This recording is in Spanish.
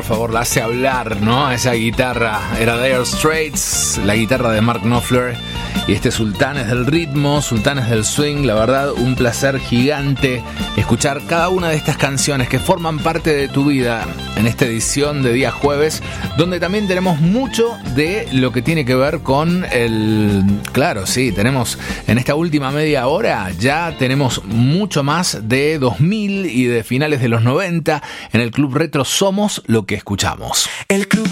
favor, la hace hablar, ¿no? Esa guitarra era Dire Straits, la guitarra de Mark Knopfler. Y Sultanes del ritmo, Sultanes del swing. La verdad, un placer gigante escuchar cada una de estas canciones que forman parte de tu vida en esta edición de día jueves, donde también tenemos mucho de lo que tiene que ver con el... Claro, sí, tenemos en esta última media hora, ya tenemos mucho más de 2000 y de finales de los 90. En el Club Retro somos lo que escuchamos. El Club